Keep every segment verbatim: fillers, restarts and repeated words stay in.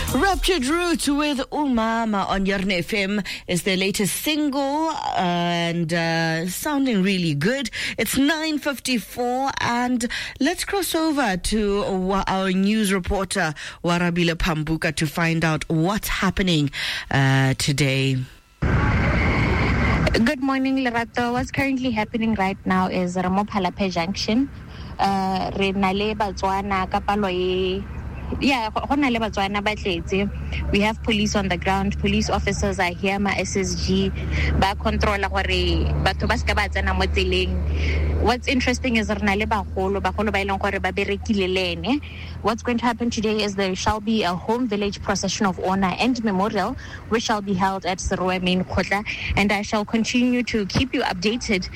Ruptured Roots with Umama on Yarn F M is their latest single and uh, sounding really good. It's nine fifty-four and let's cross over to our news reporter Warabile Pambuka to find out what's happening uh, today. Good morning, Lerato. What's currently happening right now is Ramopalape Junction. Uh, Renale Batswana Kapaloye. Yeah, we have police on the ground. Police officers are here. My S S G, ba control What's interesting is what's going to happen today is there shall be a home village procession of honor and memorial, which shall be held at Serowe Main Kotla, and I shall continue to keep you updated.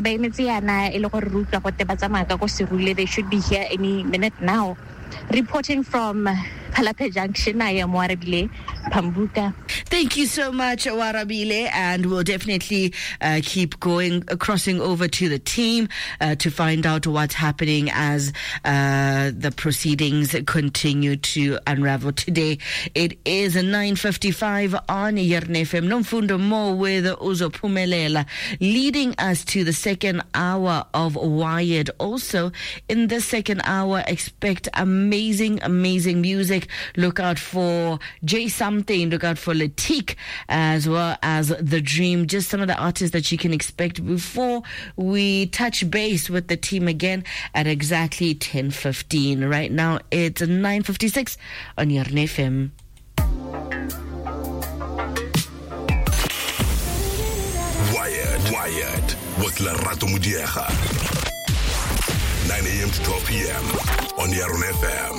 They should be here any minute now. Reporting from Palape Junction, I am Warabile Pambuka. Thank you so much, Warabile, and we'll definitely uh, keep going, uh, crossing over to the team uh, to find out what's happening as uh, the proceedings continue to unravel. Today, it is nine fifty-five on Yarn F M. Nomfundo Mo with Uzo Pumelela, leading us to the second hour of Wired. Also, in the second hour, expect amazing, amazing music. Look out for Jay Something, look out for Latik, as well as The Dream. Just some of the artists that you can expect before we touch base with the team again at exactly ten fifteen. Right now, it's nine fifty-six on Yarn F M. Wired, Wired with Lerato Mudiega. nine a.m. to twelve p.m. on Yarn F M.